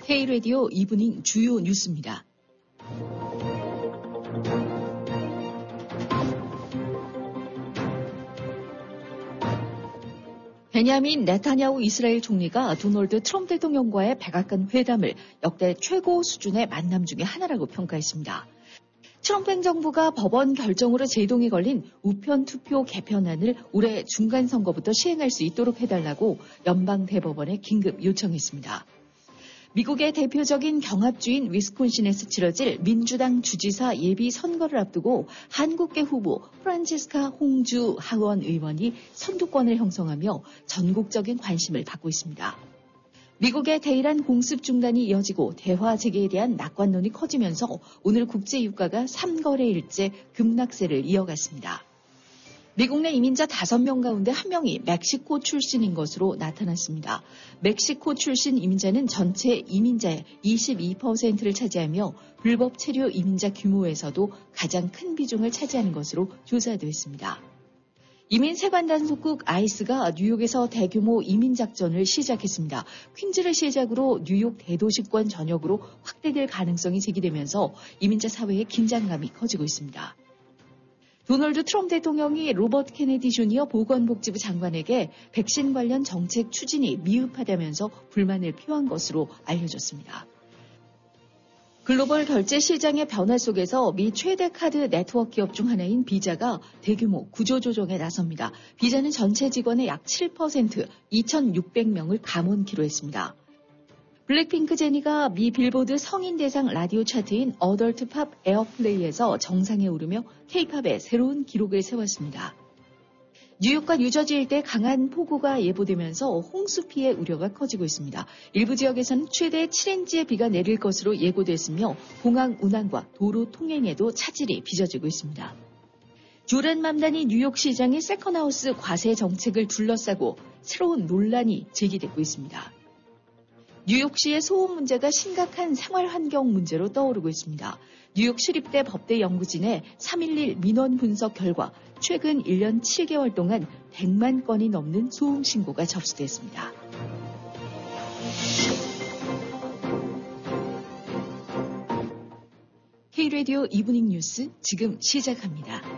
K-라디오 이브닝 주요 뉴스입니다. 베냐민 네타냐후 이스라엘 총리가 도널드 트럼프 대통령과의 백악관 회담을 역대 최고 수준의 만남 중에 하나라고 평가했습니다. 트럼프 행정부가 법원 결정으로 제동이 걸린 우편 투표 개편안을 올해 중간 선거부터 시행할 수 있도록 해달라고 연방 대법원에 긴급 요청했습니다. 미국의 대표적인 경합주인 위스콘신에서 치러질 민주당 주지사 예비 선거를 앞두고 한국계 후보 프란체스카 홍주 하원 의원이 선두권을 형성하며 전국적인 관심을 받고 있습니다. 미국의 대이란 공습 중단이 이어지고 대화 재개에 대한 낙관론이 커지면서 오늘 국제유가가 3거래일째 급락세를 이어갔습니다. 미국 내 이민자 5명 가운데 1명이 멕시코 출신인 것으로 나타났습니다. 멕시코 출신 이민자는 전체 이민자의 22%를 차지하며 불법 체류 이민자 규모에서도 가장 큰 비중을 차지하는 것으로 조사됐습니다. 이민 세관단속국 아이스가 뉴욕에서 대규모 이민 작전을 시작했습니다. 퀸즈를 시작으로 뉴욕 대도시권 전역으로 확대될 가능성이 제기되면서 이민자 사회의 긴장감이 커지고 있습니다. 도널드 트럼프 대통령이 로버트 케네디 주니어 보건복지부 장관에게 백신 관련 정책 추진이 미흡하다면서 불만을 표한 것으로 알려졌습니다. 글로벌 결제 시장의 변화 속에서 미 최대 카드 네트워크 기업 중 하나인 비자가 대규모 구조조정에 나섭니다. 비자는 전체 직원의 약 7%, 2,600명을 감원키로 했습니다. 블랙핑크 제니가 미 빌보드 성인 대상 라디오 차트인 어덜트 팝 에어플레이에서 정상에 오르며 K-팝의 새로운 기록을 세웠습니다. 뉴욕과 뉴저지 일대 강한 폭우가 예보되면서 홍수 피해 우려가 커지고 있습니다. 일부 지역에서는 최대 7인치의 비가 내릴 것으로 예고됐으며 공항 운항과 도로 통행에도 차질이 빚어지고 있습니다. 조란 맘단이 뉴욕시장의 세컨하우스 과세 정책을 둘러싸고 새로운 논란이 제기되고 있습니다. 뉴욕시의 소음 문제가 심각한 생활환경 문제로 떠오르고 있습니다. 뉴욕 시립대 법대 연구진의 3.11 민원 분석 결과 최근 1년 7개월 동안 100만 건이 넘는 소음 신고가 접수됐습니다. K-라디오 이브닝 뉴스 지금 시작합니다.